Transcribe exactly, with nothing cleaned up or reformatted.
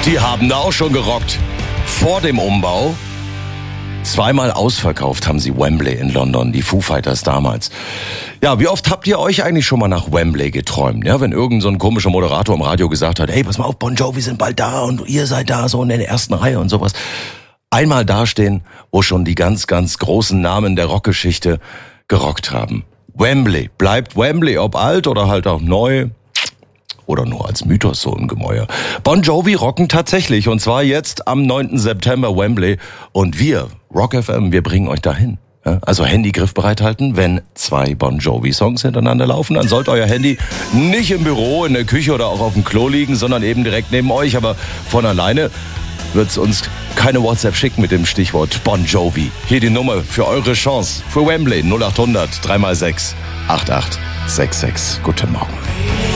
Die haben da auch schon gerockt. Vor dem Umbau. Zweimal ausverkauft haben sie Wembley in London, die Foo Fighters damals. Ja, wie oft habt ihr euch eigentlich schon mal nach Wembley geträumt? Ja, wenn irgend so ein komischer Moderator im Radio gesagt hat, hey, pass mal auf, Bon Jovi sind bald da und ihr seid da so in der ersten Reihe und sowas. Einmal dastehen, wo schon die ganz, ganz großen Namen der Rockgeschichte gerockt haben. Wembley, bleibt Wembley, ob alt oder halt auch neu. Oder nur als Mythos so ein Gemäuer. Bon Jovi rocken tatsächlich. Und zwar jetzt am neunten September Wembley. Und wir, Rock F M, wir bringen euch dahin. Also Handygriff bereithalten, wenn zwei Bon Jovi-Songs hintereinander laufen. Dann sollte euer Handy nicht im Büro, in der Küche oder auch auf dem Klo liegen, sondern eben direkt neben euch. Aber von alleine wird's uns keine WhatsApp schicken mit dem Stichwort Bon Jovi. Hier die Nummer für eure Chance. Für Wembley null acht hundert drei mal sechs acht acht sechs sechs. Guten Morgen.